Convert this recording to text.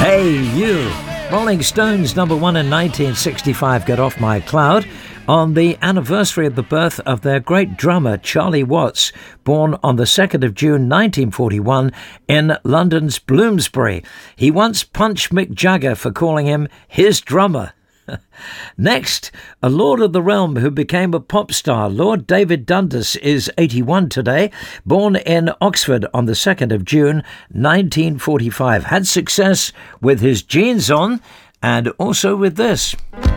Hey, you! Rolling Stones number one in 1965, Get Off My Cloud, on the anniversary of the birth of their great drummer Charlie Watts, born on the 2nd of June 1941 in London's Bloomsbury. He once punched Mick Jagger for calling him his drummer. Next, a Lord of the Realm who became a pop star. Lord David Dundas is 81 today, born in Oxford on the 2nd of June 1945. Had success with his Jeans On and also with this.